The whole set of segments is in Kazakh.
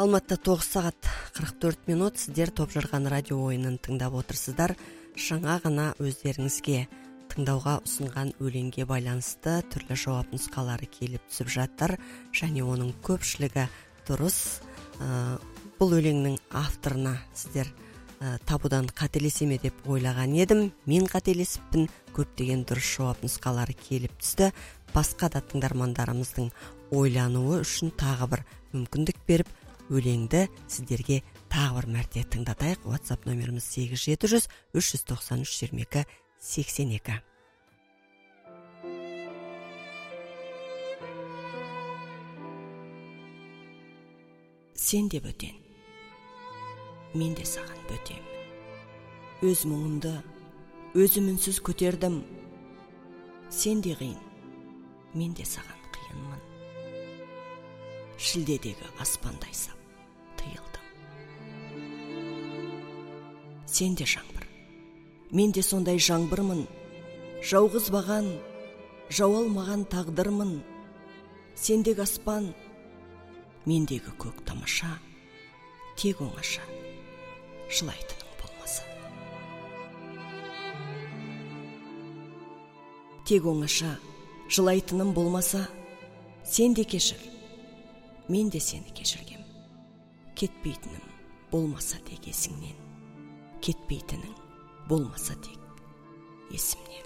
Алматыда 9 сағат 44 минут. Сіздер Топ жарған радио ойынын тыңдап отырсыздар. Жаңа ғана өздеріңізге тыңдауға ұсынған өлеңге байланысты түрлі жауап нұсқалары келіп түсіп жатыр, және оның көпшілігі дұрыс. Бұл өлеңнің авторына сіздер табудан қателесеме деп ойлаған едім. Мен қателесіппін, көптеген дұрыс жауап нұсқалары келіп түсті. Басқа да тыңдармандарымыздың ойлануы үшін тағы бір мүмкіндік беріп, өлеңді сіздерге тағы бір мәрте тыңдатайық. WhatsApp нөміріміз 8700 393 22 82. Сен де бөтен, мен де саған бөтем. Өз мұңымды өзім үнсіз көтердім. Сен де қиын, мен де саған қиынмын. Шілдедегі аспандай сап тыйылдым. Сен де жаңбыр, мен де сондай жаңбырмын. Жауғызбаған, жауалмаған тағдырмын. Сендегі аспан, мендегі көк тамаша. Тек оңаша, жылайтының болмаса. Тек оңаша, жылайтыным болмаса. Сен де кешір, мен де сені кешіргем. Кетпейтінім болмаса тек есіңнен. Кетпейтінің болмаса тек есімнен.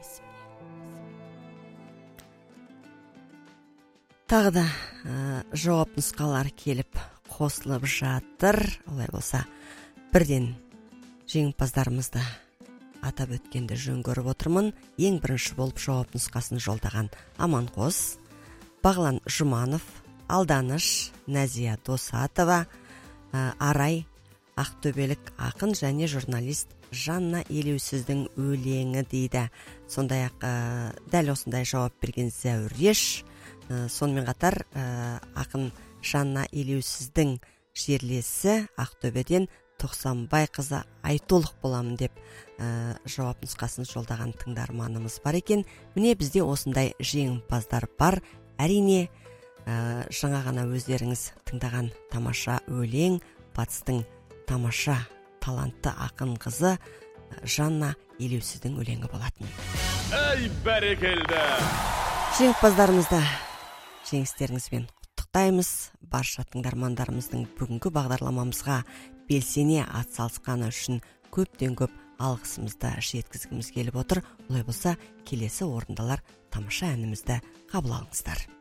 Тағы да жауап нұсқалар келіп қосылып жатыр. Олай болса, бірден жеңімпаздарымызды атап өткенді жөн көріп отырмын. Ең бірінші болып жауап нұсқасын жолдаған Аманқос, Бағлан Жұманов, Алданыш, Нәзия Досатова, Арай, Ақтөбелік ақын және журналист Жанна Елеусіздің өлеңі дейді. Сондай-ақ дәл осындай жауап берген Зәуреш. Сонымен қатар ақын Жанна Елеусіздің жерлесі Ақтөбеден Тоқсанбай қызы Айтолық боламын деп жауап нұсқасын жолдаған тыңдарманымыз бар екен. Міне бізде осындай жеңімпаздар бар. Әрине, жаңа ғана өздеріңіз тыңдаған тамаша өлең батыстың тамаша талантты ақын қызы Жанна Елеусіздің өлеңі болатын. Эй, бәрекелді! Жеңімпаздарымызды жеңістеріңізбен құттықтаймыз. Барша тыңдармандарымыздың бүгінгі бағдарламамызға белсене атсалысқаны үшін көптен көп алғысымызды жеткізгіміз келіп отыр. Олай болса, келесі орындалар тамаша әнімізді қабыл алыңыздар.